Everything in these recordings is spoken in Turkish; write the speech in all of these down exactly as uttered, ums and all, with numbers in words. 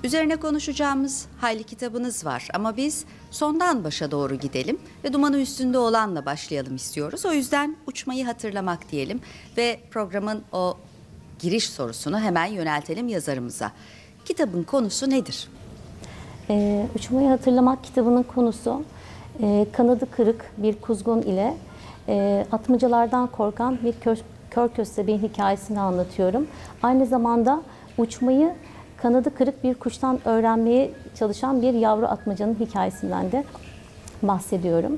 Üzerine konuşacağımız hayli kitabınız var ama biz sondan başa doğru gidelim ve dumanı üstünde olanla başlayalım istiyoruz. O yüzden uçmayı hatırlamak diyelim ve programın o giriş sorusunu hemen yöneltelim yazarımıza. Kitabın konusu nedir? Ee, Uçmayı Hatırlamak kitabının konusu e, kanadı kırık bir kuzgun ile e, atmacalardan korkan bir kör, kör köstebeğin hikayesini anlatıyorum. Aynı zamanda uçmayı kanadı kırık bir kuştan öğrenmeye çalışan bir yavru atmacanın hikayesinden de bahsediyorum.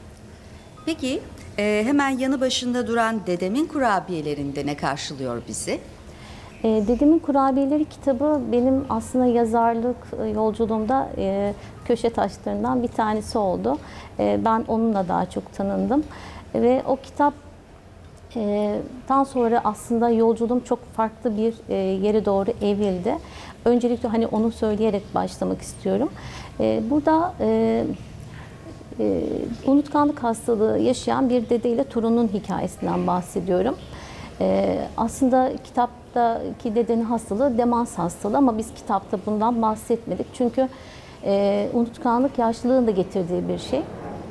Peki e, hemen yanı başında duran Dedemin Kurabiyelerinde ne karşılıyor bizi? E, Dedemin Kurabiyeleri kitabı benim aslında yazarlık e, yolculuğumda e, köşe taşlarından bir tanesi oldu. E, ben onunla daha çok tanındım. E, ve o kitap e, daha sonra aslında yolculuğum çok farklı bir e, yere doğru evrildi. Öncelikle hani onu söyleyerek başlamak istiyorum. E, burada e, e, unutkanlık hastalığı yaşayan bir dede ile torunun hikayesinden bahsediyorum. E, aslında kitaptaki dedenin hastalığı demans hastalığı ama biz kitapta bundan bahsetmedik. Çünkü e, unutkanlık yaşlılığın da getirdiği bir şey.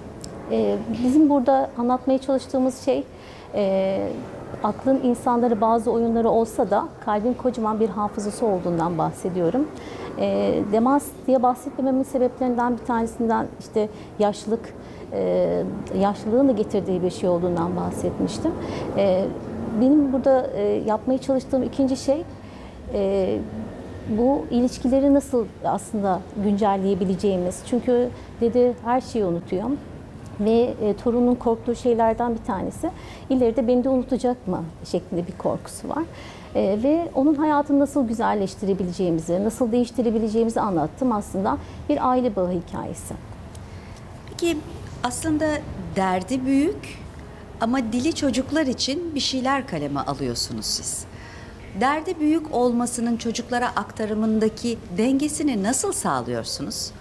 E, bizim burada anlatmaya çalıştığımız şey e, aklın insanları bazı oyunları olsa da kalbin kocaman bir hafızası olduğundan bahsediyorum. E, demans diye bahsetmememin sebeplerinden bir tanesinden işte yaşlılık, e, yaşlılığın da getirdiği bir şey olduğundan bahsetmiştim. E, benim burada e, yapmaya çalıştığım ikinci şey e, bu ilişkileri nasıl aslında güncelleyebileceğimiz. Çünkü dede her şeyi unutuyor. Ve e, torunun korktuğu şeylerden bir tanesi ileride beni de unutacak mı şeklinde bir korkusu var. E, ve onun hayatını nasıl güzelleştirebileceğimizi, nasıl değiştirebileceğimizi anlattım aslında bir aile bağı hikayesi. Peki aslında derdi büyük ama dili çocuklar için bir şeyler kaleme alıyorsunuz siz. Derdi büyük olmasının çocuklara aktarımındaki dengesini nasıl sağlıyorsunuz?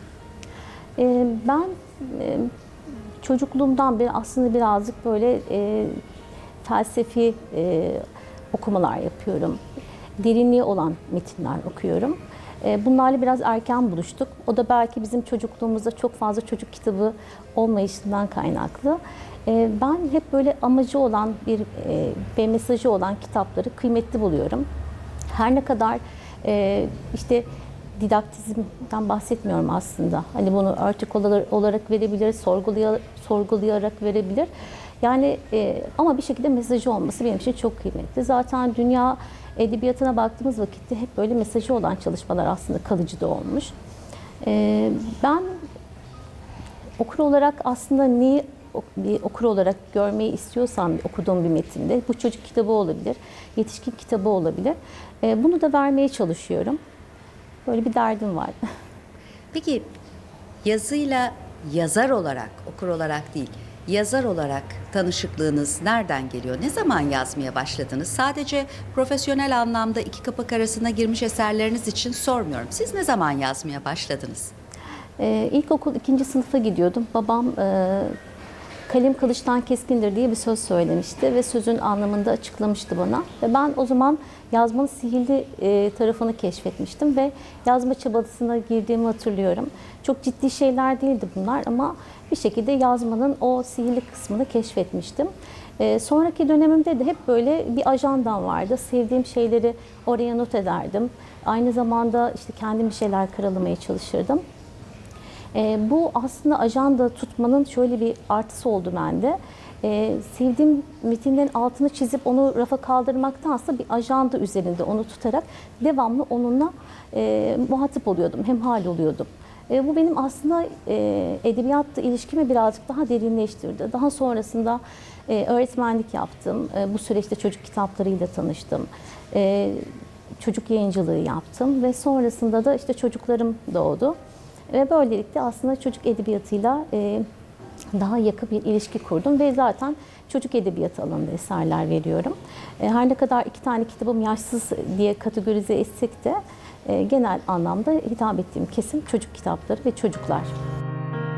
E, ben e, çocukluğumdan beri aslında birazcık böyle e, felsefi e, okumalar yapıyorum. Derinliği olan metinler okuyorum. E, bunlarla biraz erken buluştuk. O da belki bizim çocukluğumuzda çok fazla çocuk kitabı olmayışından kaynaklı. E, ben hep böyle amacı olan bir e, ve mesajı olan kitapları kıymetli buluyorum. Her ne kadar e, işte didaktizmden bahsetmiyorum aslında. Hani bunu örtük olarak verebilir, sorgulayarak, sorgulayarak verebilir. Yani e, ama bir şekilde mesajı olması benim için çok kıymetli. Zaten dünya edebiyatına baktığımız vakitte hep böyle mesajı olan çalışmalar aslında kalıcı da olmuş. E, ben okur olarak aslında neyi bir okur olarak görmeyi istiyorsam okuduğum bir metinde, bu çocuk kitabı olabilir, yetişkin kitabı olabilir. E, bunu da vermeye çalışıyorum. Böyle bir derdim var. Peki yazıyla yazar olarak, okur olarak değil, yazar olarak tanışıklığınız nereden geliyor? Ne zaman yazmaya başladınız? Sadece profesyonel anlamda iki kapak arasına girmiş eserleriniz için sormuyorum. Siz ne zaman yazmaya başladınız? Ee, İlkokul ikinci sınıfa gidiyordum. Babam e, kalem kılıçtan keskindir diye bir söz söylemişti ve sözün anlamını da açıklamıştı bana. Ve ben o zaman yazmanın sihirli e, tarafını keşfetmiştim ve yazma çabasına girdiğimi hatırlıyorum. Çok ciddi şeyler değildi bunlar ama bir şekilde yazmanın o sihirli kısmını keşfetmiştim. E, sonraki dönemimde de hep böyle bir ajandam vardı. Sevdiğim şeyleri oraya not ederdim. Aynı zamanda işte kendim bir şeyler karalamaya çalışırdım. E, bu aslında ajanda tutmanın şöyle bir artısı oldu bende. E, sevdiğim metinlerin altını çizip onu rafa kaldırmaktansa bir ajanda üzerinde onu tutarak devamlı onunla e, muhatap oluyordum, hemhal oluyordum. E, bu benim aslında e, edebiyatla ilişkimi birazcık daha derinleştirdi. Daha sonrasında e, öğretmenlik yaptım. E, bu süreçte çocuk kitaplarıyla tanıştım. E, çocuk yayıncılığı yaptım ve sonrasında da işte çocuklarım doğdu. Ve böylelikle aslında çocuk edebiyatıyla e, daha yakın bir ilişki kurdum ve zaten çocuk edebiyatı alanında eserler veriyorum. E, her ne kadar iki tane kitabım yaşsız diye kategorize etsek de e, genel anlamda hitap ettiğim kesim çocuk kitapları ve çocuklar.